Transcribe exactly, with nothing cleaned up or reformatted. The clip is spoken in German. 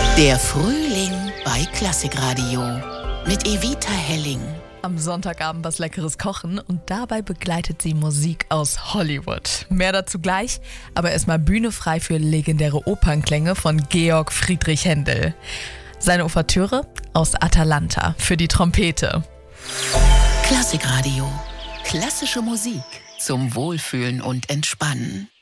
Der Frühling bei Klassikradio mit Evita Helling. Am Sonntagabend was Leckeres kochen und dabei begleitet sie Musik aus Hollywood. Mehr dazu gleich, aber erstmal Bühne frei für legendäre Opernklänge von Georg Friedrich Händel. Seine Ouvertüre aus Atalanta für die Trompete. Klassikradio. Klassische Musik zum Wohlfühlen und Entspannen.